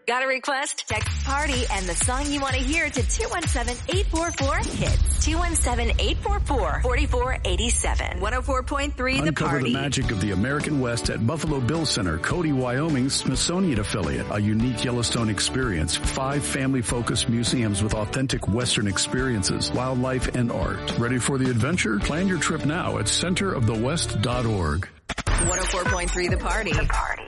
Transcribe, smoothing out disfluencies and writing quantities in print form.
Got a request? Text party and the song you want to hear to 217-844-HITS. 217-844-4487. 104.3 The Uncover Party. the magic of the American West at Buffalo Bill Center, Cody, Wyoming's Smithsonian affiliate. A unique Yellowstone experience. 5 family-focused museums with authentic Western experiences, wildlife, and art. Ready for the adventure? Plan your trip now at centerofthewest.org. 104.3 The Party.